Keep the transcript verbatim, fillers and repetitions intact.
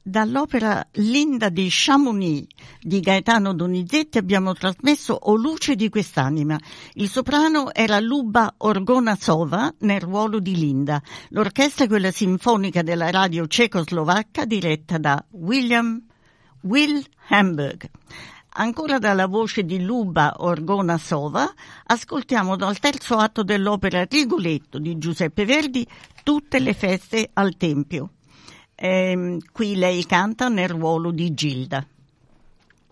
Dall'opera Linda di Chamonix di Gaetano Donizetti abbiamo trasmesso O luce di quest'anima. Il soprano era Luba Orgonasova nel ruolo di Linda. L'orchestra è quella sinfonica della radio cecoslovacca diretta da William Will Hamburg. Ancora dalla voce di Luba Orgonasova ascoltiamo dal terzo atto dell'opera Rigoletto di Giuseppe Verdi Tutte le feste al Tempio. Eh, qui lei canta nel ruolo di Gilda.